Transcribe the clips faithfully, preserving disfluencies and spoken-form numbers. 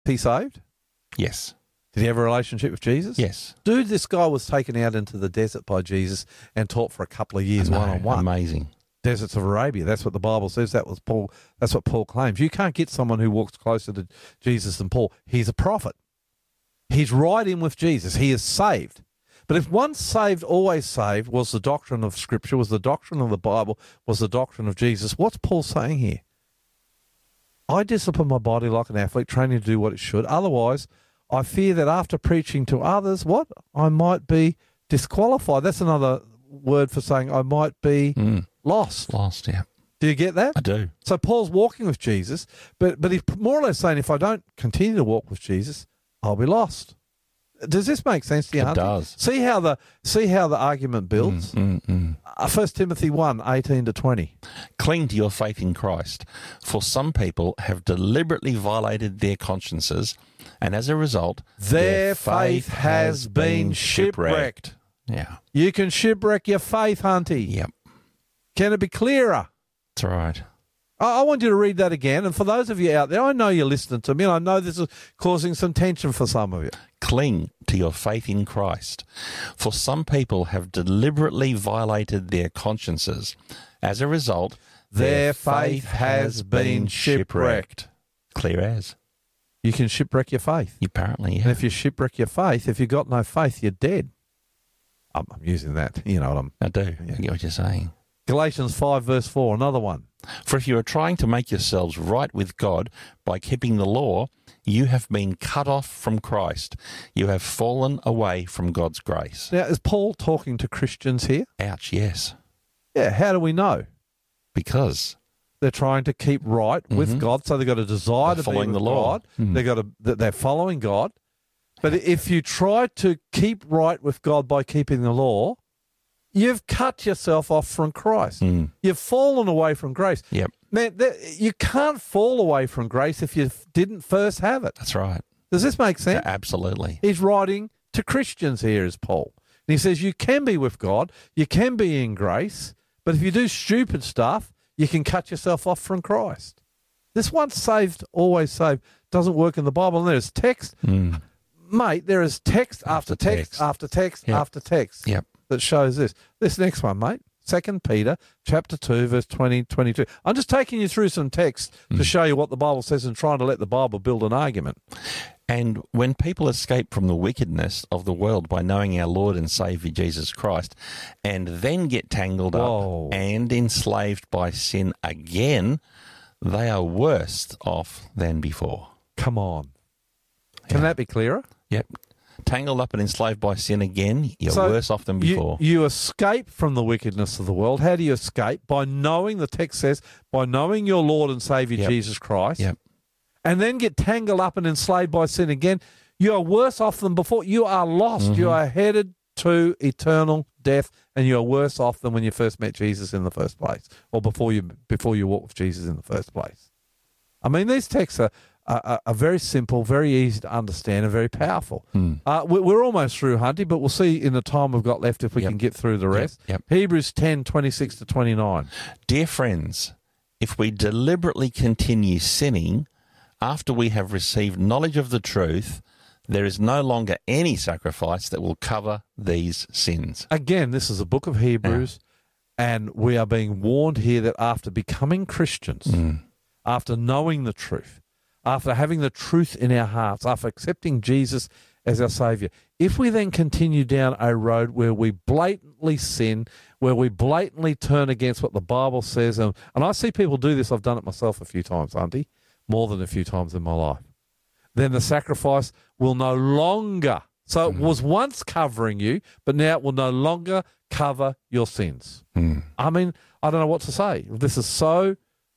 He saved? Yes. Did he have a relationship with Jesus? Yes. Dude, this guy was taken out into the desert by Jesus and taught for a couple of years I know, one-on-one. Amazing. Deserts of Arabia. That's what the Bible says. That was Paul. That's what Paul claims. You can't get someone who walks closer to Jesus than Paul. He's a prophet. He's right in with Jesus. He is saved. But if once saved, always saved was the doctrine of Scripture, was the doctrine of the Bible, was the doctrine of Jesus, what's Paul saying here? I discipline my body like an athlete, training to do what it should. Otherwise, I fear that after preaching to others, what? I might be disqualified. That's another word for saying I might be Mm. lost. Lost, yeah. Do you get that? I do. So Paul's walking with Jesus, but, but he's more or less saying if I don't continue to walk with Jesus, I'll be lost. Does this make sense to you, It Hunter? does. See how the see how the argument builds? Mm, mm. Uh, First Timothy one, eighteen to twenty. Cling to your faith in Christ, for some people have deliberately violated their consciences, and as a result, Their faith has been shipwrecked. Yeah. You can shipwreck your faith, Hunty. Yep. Can it be clearer? That's right. I, I want you to read that again. And for those of you out there, I know you're listening to me, and I know this is causing some tension for some of you. Cling to your faith in Christ, for some people have deliberately violated their consciences. As a result, Their faith has been shipwrecked. Clear as. You can shipwreck your faith. Apparently, And yeah. if you shipwreck your faith, if you've got no faith, you're dead. I'm, I'm using that. You know what I'm... I do. Yeah. I get what you're saying. Galatians five, verse four, another one. For if you are trying to make yourselves right with God by keeping the law, you have been cut off from Christ. You have fallen away from God's grace. Now, is Paul talking to Christians here? Ouch, yes. Yeah, how do we know? Because They're trying to keep right with Mhm. God, so they've got a desire They're to be following with the law. God. Mm. They've got a, that they're following God. But if you try to keep right with God by keeping the law, you've cut yourself off from Christ. Mm. You've fallen away from grace. Yep, Man, that, you can't fall away from grace if you f- didn't first have it. that's right. Does this make sense? Absolutely. He's writing to Christians here, is Paul. And he says you can be with God, you can be in grace, but if you do stupid stuff, you can cut yourself off from Christ. This once saved, always saved doesn't work in the Bible. And there's text, Mm. mate, there is text after, After text, text. after text Yep. after text Yep. that shows this. This next one, mate, Second Peter chapter two, verse twenty, twenty-two. I'm just taking you through some text Mm. to show you what the Bible says and trying to let the Bible build an argument. And when people escape from the wickedness of the world by knowing our Lord and Saviour Jesus Christ, and then get tangled Whoa. up and enslaved by sin again, they are worse off than before. Come on. Can Yeah. that be clearer? Yep. Tangled up and enslaved by sin again, you're So worse off than You, before. you escape from the wickedness of the world. How do you escape? By knowing, the text says, by knowing your Lord and Saviour Yep. Jesus Christ. Yep. And then get tangled up and enslaved by sin again. You are worse off than before. You are lost. Mm-hmm. You are headed to eternal death, and you are worse off than when you first met Jesus in the first place, or before you before you walked with Jesus in the first place. I mean, these texts are, are, are very simple, very easy to understand, and very powerful. Mm. Uh, we- we're almost through, Hunty, but we'll see in the time we've got left if we Yep. can get through the Yep, rest. yep. Hebrews ten, twenty-six to twenty-nine. Dear friends, if we deliberately continue sinning after we have received knowledge of the truth, there is no longer any sacrifice that will cover these sins. Again, this is a book of Hebrews, and we are being warned here that after becoming Christians, Mm. after knowing the truth, after having the truth in our hearts, after accepting Jesus as our Saviour, if we then continue down a road where we blatantly sin, where we blatantly turn against what the Bible says, and, and I see people do this, I've done it myself a few times, Auntie, more than a few times in my life, then the sacrifice will no longer, so it was once covering you, but now it will no longer cover your sins. Mm. I mean, I don't know what to say. This is so,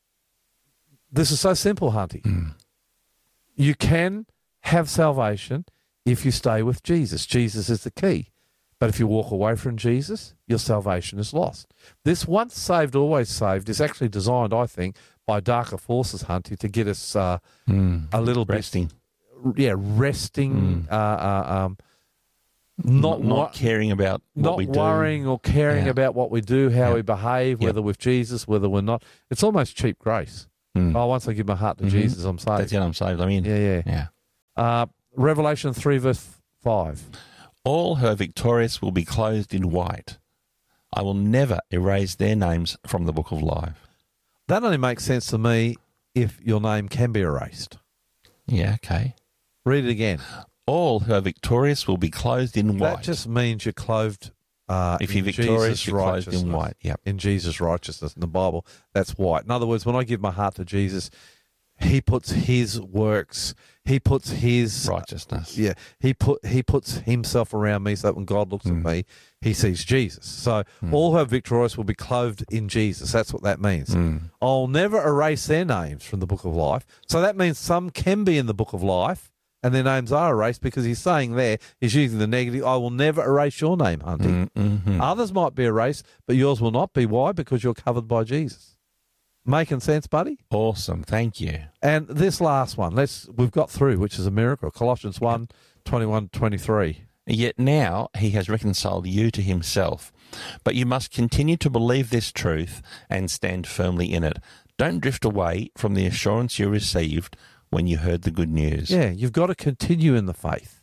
this is so simple, Hunty. Mm. You can have salvation if you stay with Jesus. Jesus is the key. But if you walk away from Jesus, your salvation is lost. This once saved, always saved is actually designed, I think, by darker forces, Hunty, to get us uh, Mm. a little Resting. bit, yeah, resting, Mm. uh, uh, um, not not, not wa- caring about what not we do. worrying or caring Yeah. about what we do, how Yeah. we behave, Yep. whether with Jesus, whether we're not. It's almost cheap grace. Mm. Oh, once I give my heart to Mhm. Jesus, I'm saved. That's it, I'm saved. I'm in. Yeah, yeah. Yeah. Uh, Revelation three, verse five. All who are victorious will be clothed in white. I will never erase their names from the book of life. That only makes sense to me if your name can be erased. Yeah, okay. Read it again. All who are victorious will be clothed in white. That just means you're clothed uh, if you're in victorious, Jesus' you're clothed in righteousness. white. Yep. In Jesus' righteousness. In the Bible, that's white. In other words, when I give my heart to Jesus, he puts his works, he puts his Righteousness. Yeah, he put he puts himself around me so that when God looks Mm. at me, he sees Jesus. So Mm. all who are victorious will be clothed in Jesus. That's what that means. Mm. I'll never erase their names from the book of life. So that means some can be in the book of life and their names are erased because he's saying there, he's using the negative, I will never erase your name, Hunty. Mm, mhm. Others might be erased, but yours will not be. Why? Because you're covered by Jesus. Making sense, buddy? Awesome. Thank you. And this last one, let's we've got through, which is a miracle. Colossians one, twenty-one, twenty-three. Yet now he has reconciled you to himself. But you must continue to believe this truth and stand firmly in it. Don't drift away from the assurance you received when you heard the good news. Yeah, you've got to continue in the faith.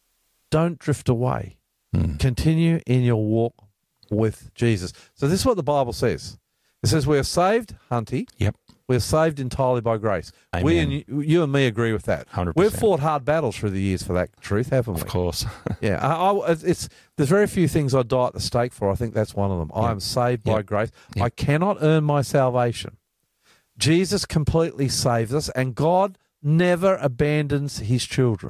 Don't drift away. Mm. Continue in your walk with Jesus. So this is what the Bible says. It says we are saved, Hunty. Yep. We're saved entirely by grace. Amen. We and you, you and me agree with that. one hundred percent. We've fought hard battles through the years for that truth, haven't we? Of course. Yeah, I, I, it's there's very few things I die at the stake for. I think that's one of them. I am saved by Yep. grace. Yep. I cannot earn my salvation. Jesus completely saves us, and God never abandons his children.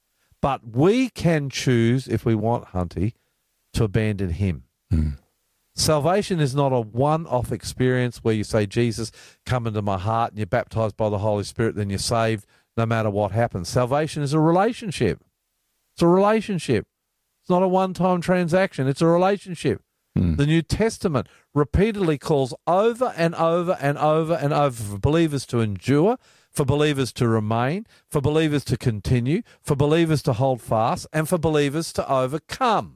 But we can choose, if we want, Hunty, to abandon him. Mm. Salvation is not a one-off experience where you say, Jesus, come into my heart, and you're baptized by the Holy Spirit, then you're saved no matter what happens. Salvation is a relationship. It's a relationship. It's not a one-time transaction. It's a relationship. Mm. The New Testament repeatedly calls over and over and over and over for believers to endure, for believers to remain, for believers to continue, for believers to hold fast, and for believers to overcome.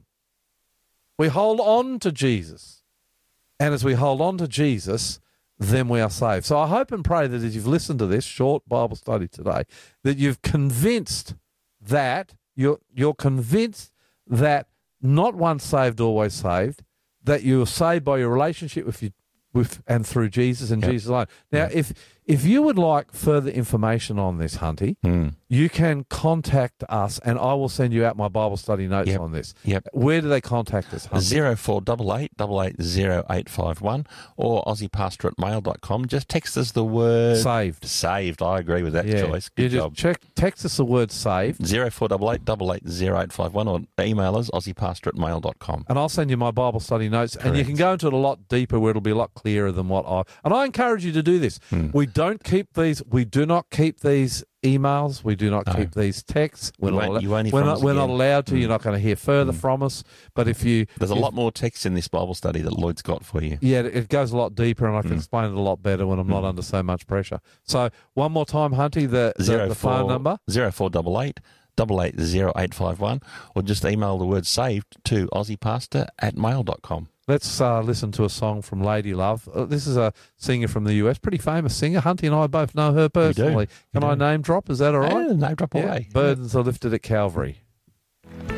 We hold on to Jesus. And as we hold on to Jesus, then we are saved. So I hope and pray that as you've listened to this short Bible study today, that you've convinced that, you're, you're convinced that not once saved, always saved, that you're saved by your relationship with you, with and through Jesus and Yep. Jesus alone. Now, Yep. if if you would like further information on this, Hunty, Mm. you can contact us, and I will send you out my Bible study notes Yep. on this. Yep. Where do they contact us, Hunty? Zero four double eight double eight zero eight five one or aussie pastor at mail dot com. Just text us the word Saved. saved. I agree with that Yeah. choice. You Good just job. check, text us the word saved, Zero four double eight double eight zero eight five one or email us aussie pastor at mail dot com. and I'll send you my Bible study notes, and you Correct. can go into it a lot deeper where it'll be a lot clearer than what I... And I encourage you to do this. Hmm. We don't keep these, we do not keep these emails, we do not No. keep these texts. We're You not, won't- allo- you won't hear we're from not, us we're not again. allowed to. Hmm. You're not going to hear further Hmm. from us. But if you... There's a if- lot more text in this Bible study that Lloyd's got for you. Yeah, it goes a lot deeper, and I can Mm. explain it a lot better when I'm not Mm. under so much pressure. So one more time, Hunty, the, the, Zero the four phone number. zero four double eight double eight zero eight five one or just email the word saved to aussie pastor at mail dot com. Let's uh, listen to a song from Lady Love. Uh, this is a singer from the U S, pretty famous singer. Hunty and I both know her personally. We Can do. I name drop? Is that all right? Yeah, no, drop Yeah. away. Burdens are lifted at Calvary.